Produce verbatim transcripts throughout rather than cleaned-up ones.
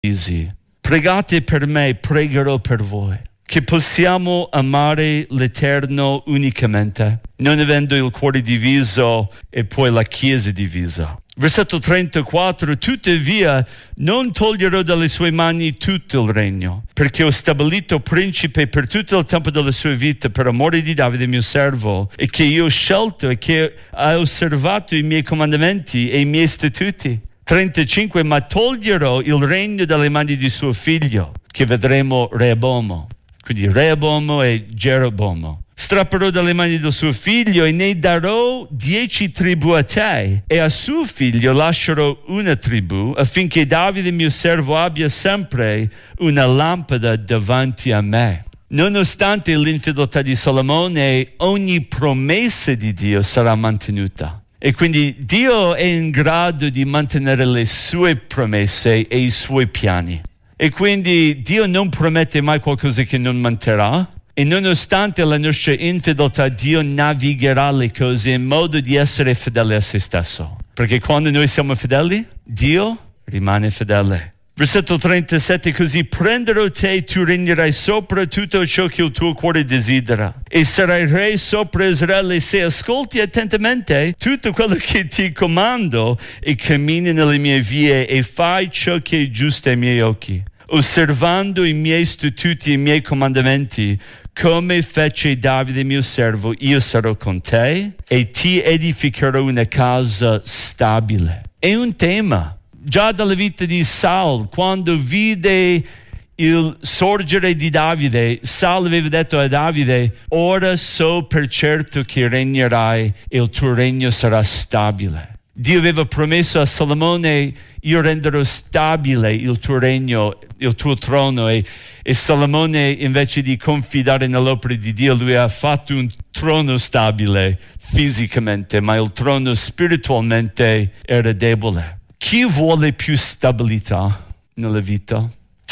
Pregate per me, pregherò per voi, che possiamo amare l'Eterno unicamente, non avendo il cuore diviso e poi la Chiesa divisa. Versetto trentaquattro, tuttavia non toglierò dalle sue mani tutto il regno, perché ho stabilito principe per tutto il tempo della sua vita, per amore di Davide mio servo, e che io ho scelto e che ha osservato i miei comandamenti e i miei statuti. trentacinque, ma toglierò il regno dalle mani di suo figlio, che vedremo Rehoboamo. Quindi Rehoboamo e Geroboamo. Strapperò dalle mani del suo figlio e ne darò dieci tribù a te, e a suo figlio lascerò una tribù, affinché Davide mio servo abbia sempre una lampada davanti a me. Nonostante l'infedeltà di Salomone, ogni promessa di Dio sarà mantenuta. E quindi Dio è in grado di mantenere le sue promesse e i suoi piani. E quindi Dio non promette mai qualcosa che non manterrà. E nonostante la nostra infedeltà, Dio navigherà le cose in modo di essere fedele a se stesso. Perché quando noi siamo fedeli, Dio rimane fedele. Versetto trentasette, così prenderò te e tu regnerai sopra tutto ciò che il tuo cuore desidera, e sarai re sopra Israele se ascolti attentamente tutto quello che ti comando e cammini nelle mie vie e fai ciò che è giusto ai miei occhi, osservando i miei statuti e i miei comandamenti, come fece Davide mio servo. Io sarò con te e ti edificherò una casa stabile. È un tema. Già dalla vita di Saul, quando vide il sorgere di Davide, Saul aveva detto a Davide: ora so per certo che regnerai e il tuo regno sarà stabile. Dio aveva promesso a Salomone: io renderò stabile il tuo regno, il tuo trono, e, e Salomone, invece di confidare nell'opera di Dio, lui ha fatto un trono stabile fisicamente, ma il trono spiritualmente era debole. Chi vuole più stabilità nella vita?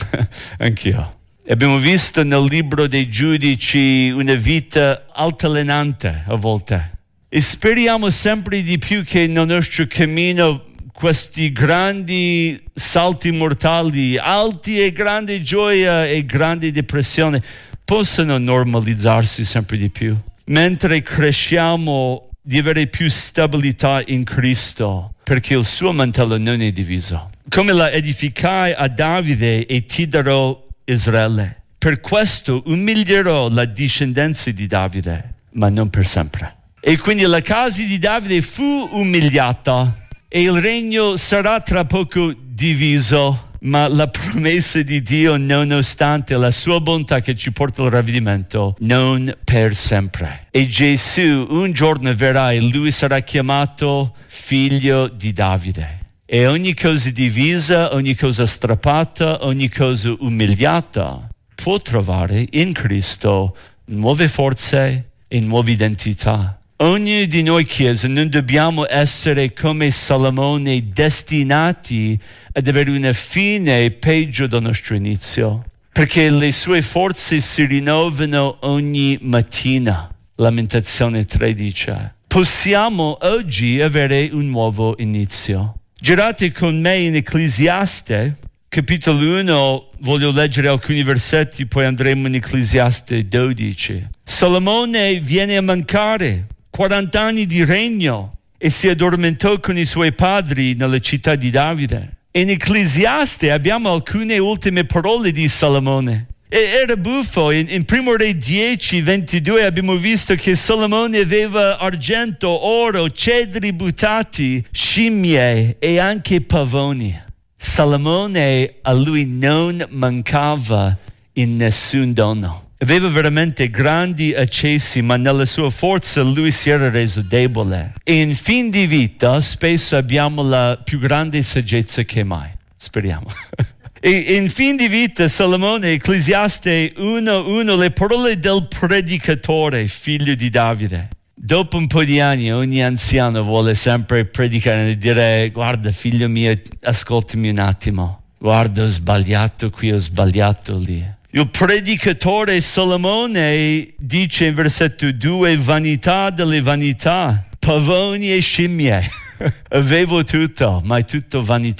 Anch'io. Abbiamo visto nel libro dei Giudici una vita altalenante a volte. E speriamo sempre di più che nel nostro cammino questi grandi salti mortali, alti e grande gioia e grande depressione, possano normalizzarsi sempre di più. Mentre cresciamo di avere più stabilità in Cristo, perché il suo mantello non è diviso. Come la edificai a Davide e ti darò Israele. Per questo umilierò la discendenza di Davide, ma non per sempre. E quindi la casa di Davide fu umiliata e il regno sarà tra poco diviso, ma la promessa di Dio, nonostante la sua bontà che ci porta al ravvedimento, non per sempre. E Gesù un giorno verrà e lui sarà chiamato figlio di Davide. E ogni cosa divisa, ogni cosa strappata, ogni cosa umiliata può trovare in Cristo nuove forze e nuove identità. Ognuno di noi, Chiesa, non dobbiamo essere come Salomone, destinati ad avere una fine peggio del nostro inizio, perché le sue forze si rinnovano ogni mattina. Lamentazione tre dice: possiamo oggi avere un nuovo inizio. Girate con me in Ecclesiaste, capitolo uno, voglio leggere alcuni versetti, poi andremo in Ecclesiaste dodici. Salomone viene a mancare quaranta anni di regno e si addormentò con i suoi padri nella città di Davide. In Ecclesiaste abbiamo alcune ultime parole di Salomone. E era buffo, in, in Primo Re dieci ventidue abbiamo visto che Salomone aveva argento, oro, cedri buttati, scimmie e anche pavoni. Salomone, a lui non mancava in nessun dono. Aveva veramente grandi accessi, ma nella sua forza lui si era reso debole. E in fin di vita spesso abbiamo la più grande saggezza che mai. Speriamo. E in fin di vita Salomone, Ecclesiaste uno uno, le parole del predicatore, figlio di Davide. Dopo un po' di anni ogni anziano vuole sempre predicare e dire: guarda figlio mio, ascoltami un attimo. Guarda, ho sbagliato qui, ho sbagliato lì. Il predicatore Salomone dice in versetto due: vanità delle vanità, pavoni e scimmie. Avevo tutto, ma è tutto vanità.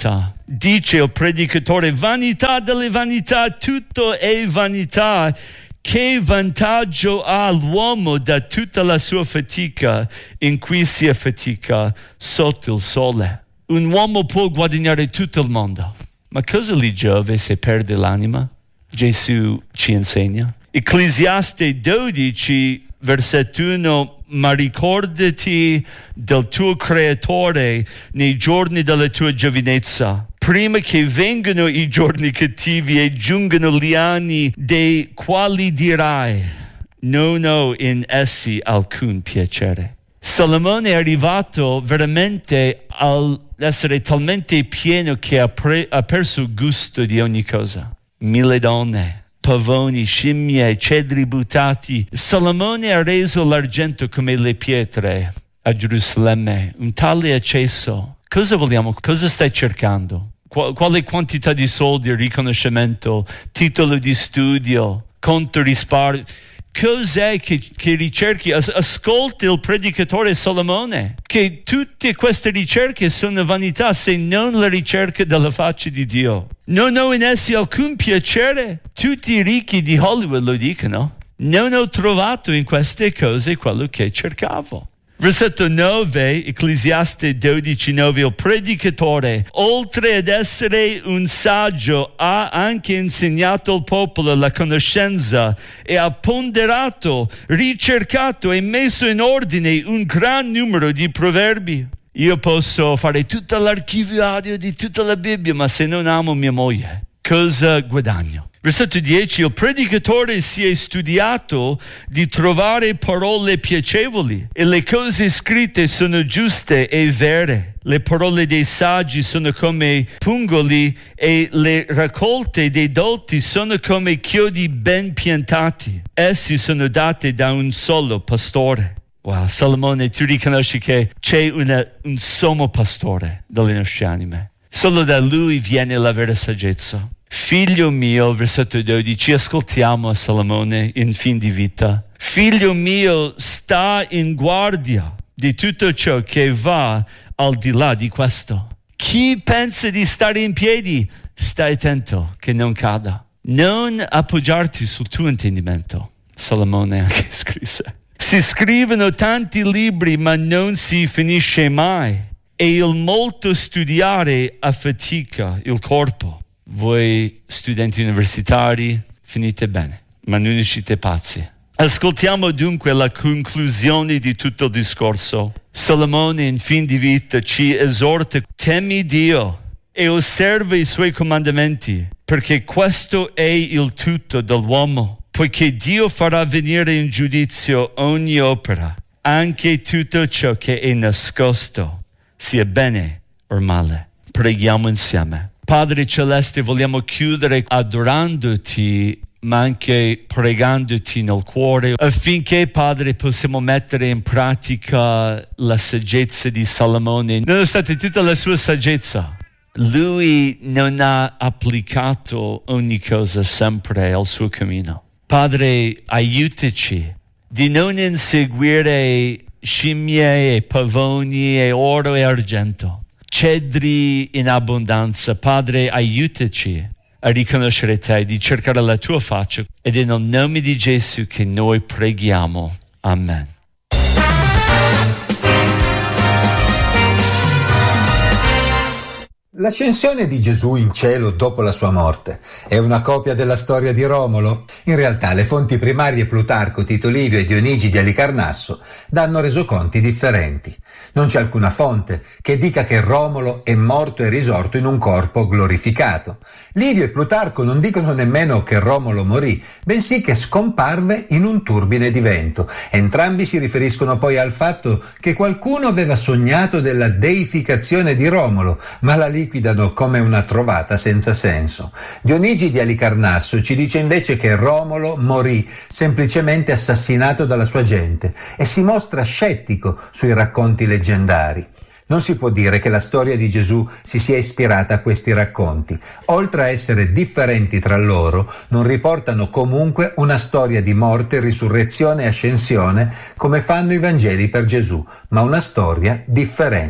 Dice il predicatore: vanità delle vanità, tutto è vanità. Che vantaggio ha l'uomo da tutta la sua fatica in cui si affatica sotto il sole? Un uomo può guadagnare tutto il mondo, ma cosa gli giova se perde l'anima? Gesù ci insegna. Ecclesiaste dodici, versetto uno: ma ricordati del tuo creatore nei giorni della tua giovinezza, prima che vengano i giorni cattivi e giungano gli anni dei quali dirai: non ho in essi alcun piacere. Salomone è arrivato veramente ad essere talmente pieno che ha, pre- ha perso il gusto di ogni cosa. Mille donne, pavoni, scimmie, cedri buttati. Salomone ha reso l'argento come le pietre a Gerusalemme, un tale eccesso. Cosa vogliamo? Cosa stai cercando? Qual- quale quantità di soldi, riconoscimento, titolo di studio, conto risparmio? Cos'è che, che ricerchi? As- ascolta il predicatore Salomone, che tutte queste ricerche sono vanità se non la ricerca della faccia di Dio. Non ho in essi alcun piacere. Tutti i ricchi di Hollywood lo dicono. Non ho trovato in queste cose quello che cercavo. Versetto nove, Ecclesiaste dodici nove, il predicatore, oltre ad essere un saggio, ha anche insegnato al popolo la conoscenza e ha ponderato, ricercato e messo in ordine un gran numero di proverbi. Io posso fare tutto l'archiviario di tutta la Bibbia, ma se non amo mia moglie, cosa guadagno? Versetto dieci, il predicatore si è studiato di trovare parole piacevoli e le cose scritte sono giuste e vere. Le parole dei saggi sono come pungoli e le raccolte dei dotti sono come chiodi ben piantati. Essi sono date da un solo pastore. Wow, Salomone, tu riconosci che c'è una, un sommo pastore delle nostre anime. Solo da lui viene la vera saggezza. Figlio mio, versetto dodici, ascoltiamo a Salomone in fin di vita. Figlio mio, sta in guardia di tutto ciò che va al di là di questo. Chi pensa di stare in piedi, stai attento che non cada. Non appoggiarti sul tuo intendimento. Salomone anche scrisse. Si scrivono tanti libri, ma non si finisce mai. E il molto studiare affatica il corpo. Voi studenti universitari finite bene, ma non uscite pazzi. Ascoltiamo dunque la conclusione di tutto il discorso. Salomone in fin di vita ci esorta: temi Dio e osserva i suoi comandamenti, perché questo è il tutto dell'uomo, poiché Dio farà venire in giudizio ogni opera, anche tutto ciò che è nascosto, sia bene o male. Preghiamo insieme. Padre Celeste, vogliamo chiudere adorandoti, ma anche pregandoti nel cuore, affinché, Padre, possiamo mettere in pratica la saggezza di Salomone. Nonostante tutta la sua saggezza, lui non ha applicato ogni cosa sempre al suo cammino. Padre, aiutaci di non inseguire scimmie e pavoni e oro e argento, cedri in abbondanza. Padre, aiutaci a riconoscere te, di cercare la tua faccia, ed è nel nome di Gesù che noi preghiamo. Amen. L'ascensione di Gesù in cielo dopo la sua morte è una copia della storia di Romolo? In realtà le fonti primarie Plutarco, Tito Livio e Dionigi di Alicarnasso danno resoconti differenti. Non c'è alcuna fonte che dica che Romolo è morto e risorto in un corpo glorificato. Livio e Plutarco non dicono nemmeno che Romolo morì, bensì che scomparve in un turbine di vento. Entrambi si riferiscono poi al fatto che qualcuno aveva sognato della deificazione di Romolo, ma la liquidano come una trovata senza senso. Dionigi di Alicarnasso ci dice invece che Romolo morì semplicemente assassinato dalla sua gente e si mostra scettico sui racconti leggendari. Non si può dire che la storia di Gesù si sia ispirata a questi racconti. Oltre a essere differenti tra loro, non riportano comunque una storia di morte, risurrezione e ascensione come fanno i Vangeli per Gesù, ma una storia differente.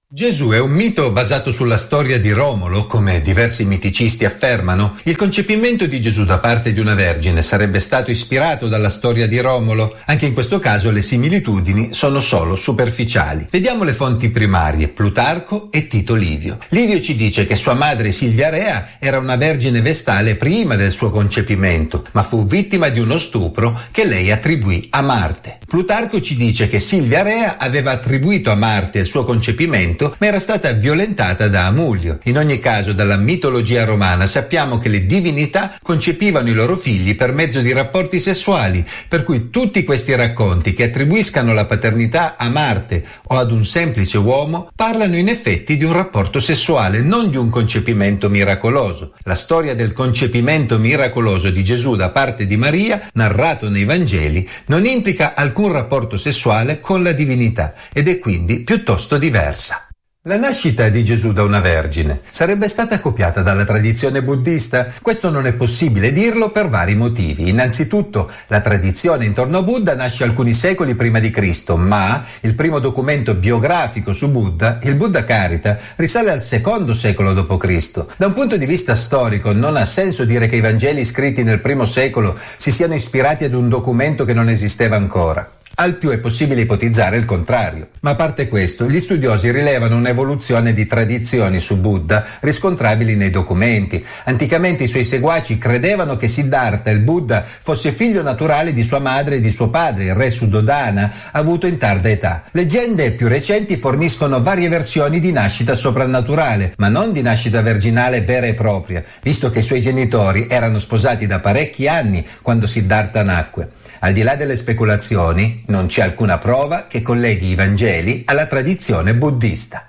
Gesù è un mito basato sulla storia di Romolo, come diversi miticisti affermano. Il concepimento di Gesù da parte di una vergine sarebbe stato ispirato dalla storia di Romolo. Anche in questo caso le similitudini sono solo superficiali. Vediamo le fonti primarie, Plutarco e Tito Livio. Livio ci dice che sua madre Silvia Rea era una vergine vestale prima del suo concepimento, ma fu vittima di uno stupro che lei attribuì a Marte. Plutarco ci dice che Silvia Rea aveva attribuito a Marte il suo concepimento, ma era stata violentata da Amulio. In ogni caso, dalla mitologia romana sappiamo che le divinità concepivano i loro figli per mezzo di rapporti sessuali, per cui tutti questi racconti che attribuiscano la paternità a Marte o ad un semplice uomo parlano in effetti di un rapporto sessuale, non di un concepimento miracoloso. La storia del concepimento miracoloso di Gesù da parte di Maria, narrato nei Vangeli, non implica alcun rapporto sessuale con la divinità ed è quindi piuttosto diversa. La nascita di Gesù da una vergine sarebbe stata copiata dalla tradizione buddista? Questo non è possibile dirlo per vari motivi. Innanzitutto, la tradizione intorno a Buddha nasce alcuni secoli prima di Cristo, ma il primo documento biografico su Buddha, il Buddha Carita, risale al secondo secolo dopo Cristo. Da un punto di vista storico, non ha senso dire che i Vangeli scritti nel primo secolo si siano ispirati ad un documento che non esisteva ancora. Al più è possibile ipotizzare il contrario. Ma a parte questo, gli studiosi rilevano un'evoluzione di tradizioni su Buddha riscontrabili nei documenti. Anticamente i suoi seguaci credevano che Siddhartha, il Buddha, fosse figlio naturale di sua madre e di suo padre, il re Suddhodana, avuto in tarda età. Leggende più recenti forniscono varie versioni di nascita soprannaturale, ma non di nascita virginale vera e propria, visto che i suoi genitori erano sposati da parecchi anni quando Siddhartha nacque. Al di là delle speculazioni, non c'è alcuna prova che colleghi i Vangeli alla tradizione buddista.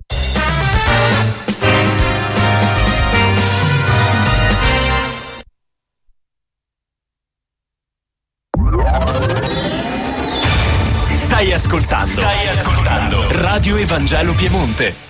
Stai ascoltando. Stai ascoltando. Radio Evangelo Piemonte.